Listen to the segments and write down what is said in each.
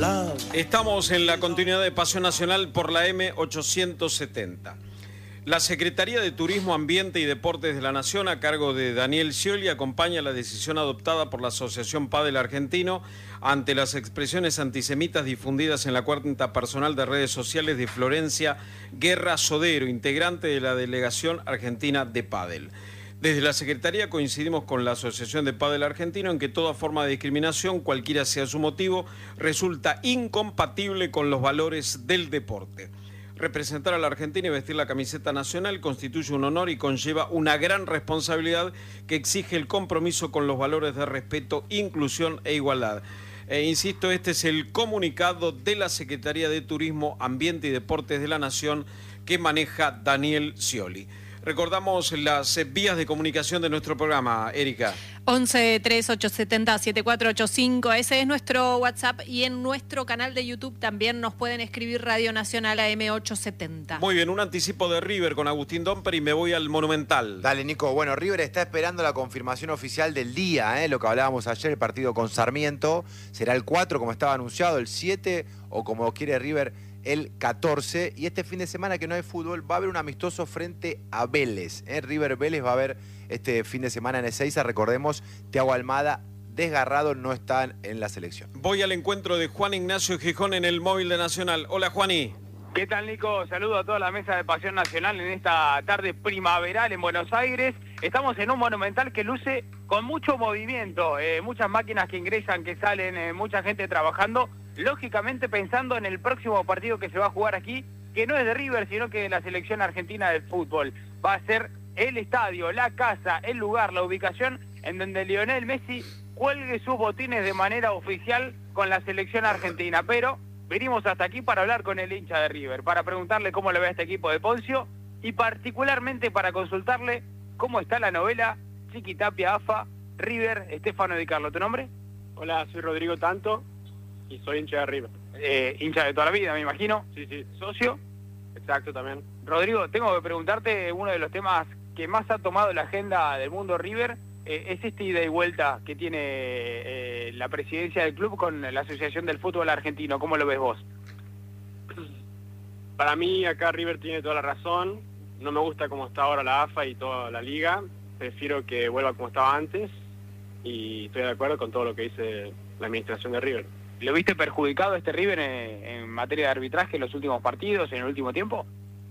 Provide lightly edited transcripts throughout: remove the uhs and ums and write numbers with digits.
Estamos en la continuidad de Pasión Nacional por la M870. La Secretaría de Turismo, Ambiente y Deportes de la Nación, a cargo de Daniel Scioli, acompaña la decisión adoptada por la Asociación Padel Argentino ante las expresiones antisemitas difundidas en la cuenta personal de redes sociales de Florencia Guerra Sodero, integrante de la Delegación Argentina de Padel. Desde la Secretaría coincidimos con la Asociación de Padel Argentino en que toda forma de discriminación, cualquiera sea su motivo, resulta incompatible con los valores del deporte. Representar a la Argentina y vestir la camiseta nacional constituye un honor y conlleva una gran responsabilidad que exige el compromiso con los valores de respeto, inclusión e igualdad. Insisto, este es el comunicado de la Secretaría de Turismo, Ambiente y Deportes de la Nación que maneja Daniel Scioli. Recordamos las vías de comunicación de nuestro programa, Erika. 11-3870-7485, ese es nuestro WhatsApp, y en nuestro canal de YouTube también nos pueden escribir Radio Nacional AM870. Muy bien, un anticipo de River con Agustín Domper y me voy al Monumental. Dale, Nico. Bueno, River está esperando la confirmación oficial del día, lo que hablábamos ayer, el partido con Sarmiento. Será el 4, como estaba anunciado, el 7, o como quiere River, el 14, y este fin de semana que no hay fútbol va a haber un amistoso frente a Vélez. River Vélez va a haber este fin de semana en Ezeiza. Recordemos, Thiago Almada, desgarrado, no está en la selección. Voy al encuentro de Juan Ignacio Gijón en el móvil de Nacional. Hola, Juani. ¿Qué tal, Nico? Saludo a toda la mesa de Pasión Nacional en esta tarde primaveral en Buenos Aires. Estamos en un Monumental que luce con mucho movimiento, muchas máquinas que ingresan, que salen, mucha gente trabajando. Lógicamente pensando en el próximo partido que se va a jugar aquí, que no es de River, sino que de la selección argentina de fútbol. Va a ser el estadio, la casa, el lugar, la ubicación en donde Lionel Messi cuelgue sus botines de manera oficial con la selección argentina. Pero venimos hasta aquí para hablar con el hincha de River, para preguntarle cómo le ve a este equipo de Poncio y particularmente para consultarle cómo está la novela Chiquitapia, AFA, River, Estefano Di Carlo. ¿Tu nombre? Hola, soy Rodrigo Tanto y soy hincha de River. Hincha de toda la vida, me imagino. Sí, sí. ¿Socio? Exacto, también. Rodrigo, tengo que preguntarte, uno de los temas que más ha tomado la agenda del mundo River es esta ida y vuelta que tiene la presidencia del club con la Asociación del Fútbol Argentino. ¿Cómo lo ves vos? Para mí, acá River tiene toda la razón. No me gusta cómo está ahora la AFA y toda la liga. Prefiero que vuelva como estaba antes y estoy de acuerdo con todo lo que dice la administración de River. ¿Lo viste perjudicado este River en materia de arbitraje en los últimos partidos, en el último tiempo?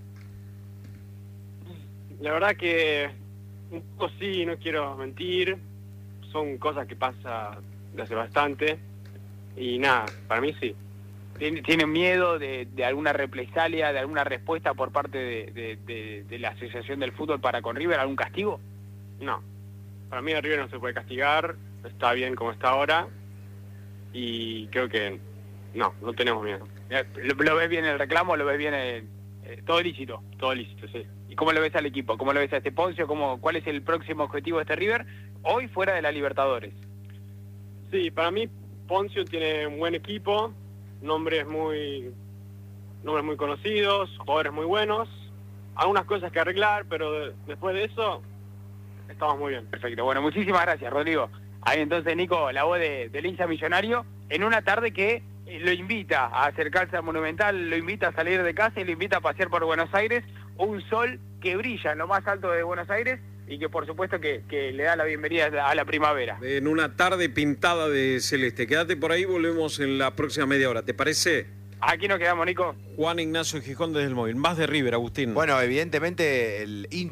La verdad que un poco sí, no quiero mentir. Son cosas que pasan de hace bastante. Y nada, para mí sí. ¿Tienen miedo de alguna represalia, de alguna respuesta por parte de la Asociación del Fútbol para con River? ¿Algún castigo? No. Para mí a River no se puede castigar. Está bien como está ahora. Y creo que no tenemos miedo. ¿Lo ves bien el reclamo? ¿Lo ves bien todo lícito? Todo lícito, sí. ¿Y cómo lo ves al equipo? ¿Cómo lo ves a este Poncio? ¿Cuál es el próximo objetivo de este River hoy fuera de la Libertadores? Sí, para mí Poncio tiene un buen equipo, nombres muy conocidos, jugadores muy buenos, algunas cosas que arreglar, pero después de eso estamos muy bien. Perfecto, bueno, muchísimas gracias, Rodrigo. Ahí entonces, Nico, la voz del hincha millonario, en una tarde que lo invita a acercarse al Monumental, lo invita a salir de casa y lo invita a pasear por Buenos Aires, un sol que brilla en lo más alto de Buenos Aires y que por supuesto que le da la bienvenida a la primavera. En una tarde pintada de celeste. Quédate por ahí, volvemos en la próxima media hora, ¿te parece? Aquí nos quedamos, Nico. Juan Ignacio Gijón desde el móvil. Más de River, Agustín. Bueno, evidentemente el hincha